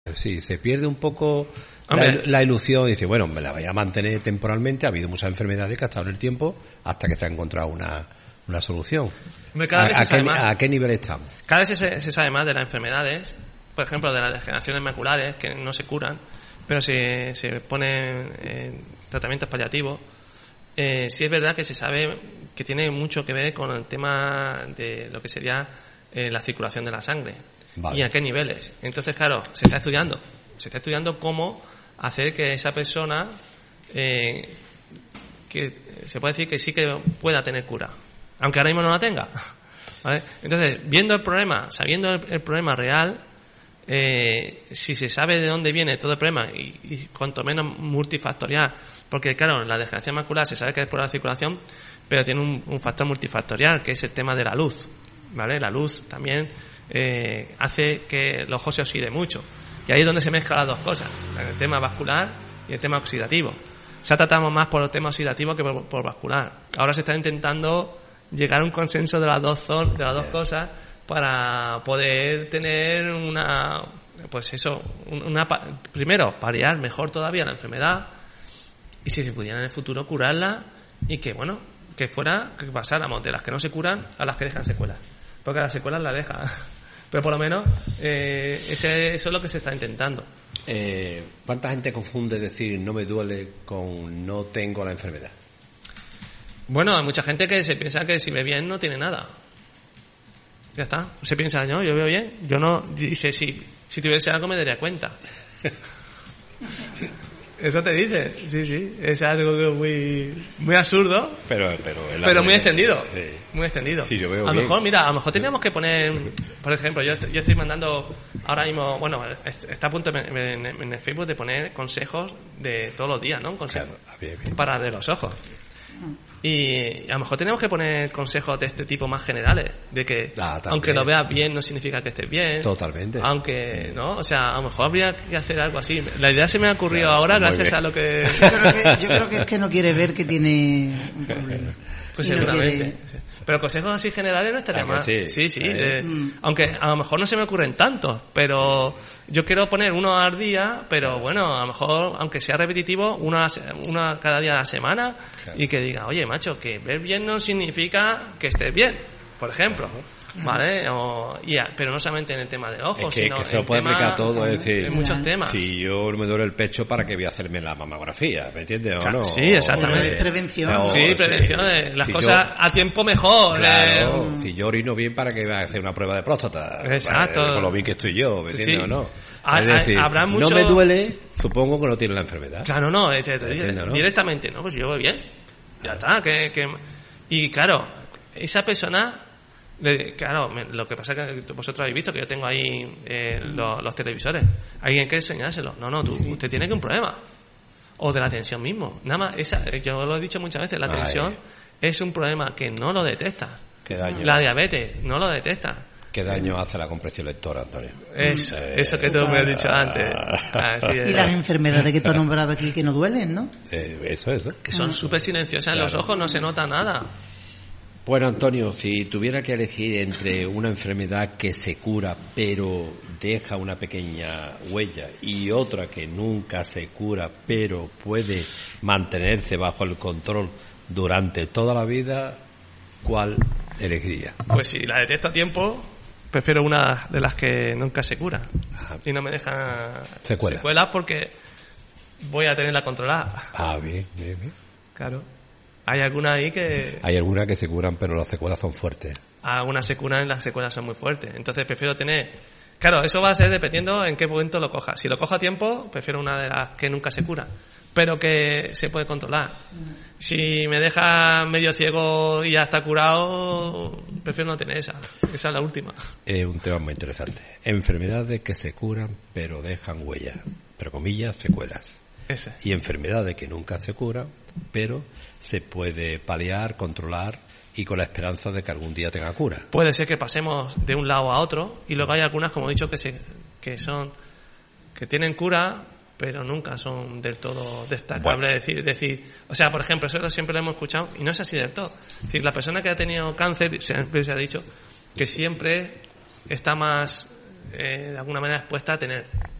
Sí, se pierde un poco Hombre, la ilusión y dice, bueno, me la voy a mantener temporalmente. Ha habido muchas enfermedades que ha estado en el tiempo hasta que se ha encontrado una solución. hombre, cada vez se sabe más. ¿A qué nivel estamos? Cada vez se sabe más de las enfermedades, por ejemplo, de las degeneraciones maculares, que no se curan, pero se ponen tratamientos paliativos. Sí es verdad que se sabe que tiene mucho que ver con el tema de lo que sería la circulación de la sangre. Vale. Y a qué niveles. Entonces, claro, se está estudiando cómo hacer que esa persona, que se puede decir que sí que pueda tener cura, aunque ahora mismo no la tenga. ¿Vale? Entonces, viendo el problema, sabiendo el problema real, si se sabe de dónde viene todo el problema y cuanto menos multifactorial, porque claro, la degeneración macular se sabe que es por la circulación, pero tiene un factor multifactorial, que es el tema de la luz, ¿vale? La luz también hace que el ojo se oxide mucho, y ahí es donde se mezclan las dos cosas, el tema vascular y el tema oxidativo. Se ha tratado más por el tema oxidativo que por vascular. Ahora se está intentando llegar a un consenso de las dos cosas, para poder tener primero, paliar mejor todavía la enfermedad, y si se pudiera en el futuro curarla, y que pasáramos de las que no se curan a las que dejan secuelas, porque las secuelas las dejan, pero por lo menos eso es lo que se está intentando. ¿Cuánta gente confunde decir no me duele con no tengo la enfermedad? Bueno, hay mucha gente que se piensa que si ve bien no tiene nada. Ya está. Se piensa, no, yo veo bien. Yo no. Dice, si tuviese algo me daría cuenta. Eso te dice. Sí. Es algo muy absurdo. Pero muy extendido. Sí. Muy extendido. Sí, yo veo a lo bien. mejor, mira, a lo mejor teníamos que poner, por ejemplo, yo estoy mandando ahora mismo, bueno, está a punto en el Facebook de poner consejos de todos los días, ¿no? Consejos bien. para de los ojos. Y a lo mejor tenemos que poner consejos de este tipo más generales, de que aunque lo veas bien no significa que estés bien. Totalmente. Aunque, ¿no? O sea, a lo mejor habría que hacer algo así. La idea se me ha ocurrido ahora gracias a lo que... Yo creo que es que no quiere ver que tiene un problema. Pues seguramente. Sí. Pero consejos así generales no estaría mal. Sí. Aunque a lo mejor no se me ocurren tantos, pero yo quiero poner uno al día, pero bueno, a lo mejor, aunque sea repetitivo, una cada día a la semana, y que diga, oye, macho, que ver bien no significa que estés bien, por ejemplo. ¿Vale? Pero no solamente en el tema del ojo, sino que se lo puede aplicar todo, es decir, en muchos temas. Si yo me duele el pecho, ¿para qué voy a hacerme la mamografía? ¿Me entiendes? ¿O no? Sí, exactamente. Prevención. Prevención. Las cosas a tiempo mejor. Claro, si yo orino bien, ¿para qué voy a hacer una prueba de próstata? Exacto. Con lo bien que estoy yo, ¿me entiendes o no? Es decir, habrá mucho... no me duele, supongo que no tiene la enfermedad. Claro, no, directamente, ¿no? Pues yo voy bien. Ya está. Y claro, esa persona... Claro, lo que pasa es que vosotros habéis visto que yo tengo ahí los televisores. Alguien que enseñárselo. No, usted tiene que un problema. O de la tensión mismo. Nada más, yo lo he dicho muchas veces, la tensión es un problema que no lo detecta. ¿Qué daño? La diabetes no lo detecta. ¿Qué daño hace la compresión lectora, Antonio? Eso que tú me has dicho antes. Y las enfermedades que tú has nombrado aquí que no duelen, ¿no? Eso. Que son súper silenciosas en los ojos, no se nota nada. Bueno, Antonio, si tuviera que elegir entre una enfermedad que se cura pero deja una pequeña huella y otra que nunca se cura pero puede mantenerse bajo el control durante toda la vida, ¿cuál elegiría? Pues si la detecto a tiempo, prefiero una de las que nunca se cura. Y no me dejan secuelas porque voy a tenerla controlada. Bien. Claro. Hay algunas ahí que... Hay algunas que se curan, pero las secuelas son fuertes. Algunas se curan y las secuelas son muy fuertes. Entonces prefiero tener... Claro, eso va a ser dependiendo en qué momento lo coja. Si lo cojo a tiempo, prefiero una de las que nunca se cura, pero que se puede controlar. Si me deja medio ciego y ya está curado, prefiero no tener esa. Esa es la última. Es un tema muy interesante. Enfermedades que se curan, pero dejan huellas. Entre comillas, secuelas. Y enfermedades que nunca se curan, pero se puede paliar, controlar y con la esperanza de que algún día tenga cura. Puede ser que pasemos de un lado a otro y luego hay algunas, como he dicho, que tienen cura, pero nunca son del todo destacables. Bueno. Decir, o sea, por ejemplo, eso siempre lo hemos escuchado y no es así del todo. Es decir, la persona que ha tenido cáncer, siempre se ha dicho que siempre está más, de alguna manera, expuesta a tener